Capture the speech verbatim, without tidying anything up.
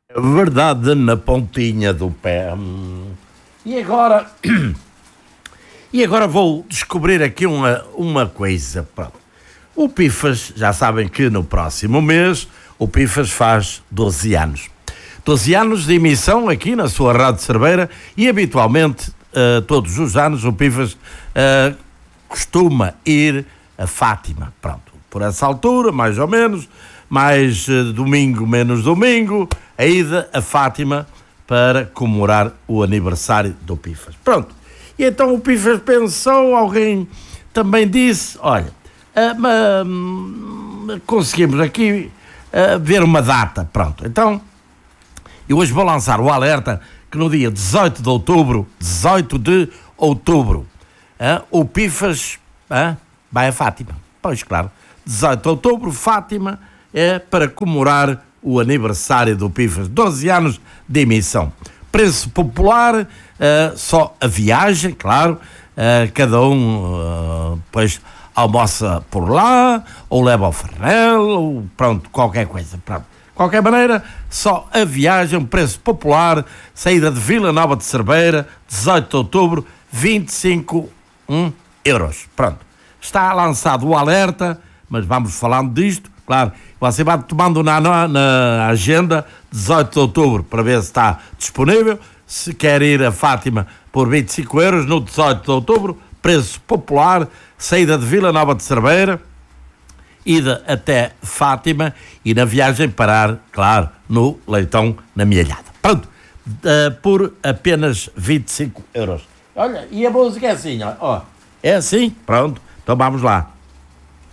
Verdade na pontinha do pé. E agora... E agora vou descobrir aqui uma, uma coisa. Pronto. O Pifas, já sabem que no próximo mês o Pifas faz doze anos. doze anos de emissão aqui na sua Rádio Cerveira e habitualmente, uh, todos os anos, o Pifas uh, costuma ir a Fátima. Pronto, por essa altura, mais ou menos, mais uh, domingo, menos domingo, a ida a Fátima para comemorar o aniversário do Pifas. Pronto. E então o Pifas pensou, alguém também disse, olha, uh, uh, conseguimos aqui uh, ver uma data, pronto. Então, eu hoje vou lançar o alerta que no dia dezoito de outubro, dezoito de outubro, uh, o Pifas uh, vai a Fátima. Pois claro, dezoito de outubro, Fátima, é para comemorar o aniversário do Pifas, doze anos de emissão. Preço popular, uh, só a viagem, claro, uh, cada um uh, pois almoça por lá, ou leva ao farnel, ou pronto, qualquer coisa, pronto. De qualquer maneira, só a viagem, preço popular, saída de Vila Nova de Cerveira, dezoito de outubro, vinte e cinco um, euros, pronto. Está lançado o alerta, mas vamos falando disto, claro, você vai tomando na, na, na agenda dezoito de outubro para ver se está disponível. Se quer ir a Fátima por vinte e cinco euros no dezoito de outubro, preço popular, saída de Vila Nova de Cerveira, ida até Fátima e na viagem parar, claro, no Leitão, na Mielhada. Pronto, uh, por apenas vinte e cinco euros. Olha, e a música é assim, ó, é assim, pronto, então vamos lá.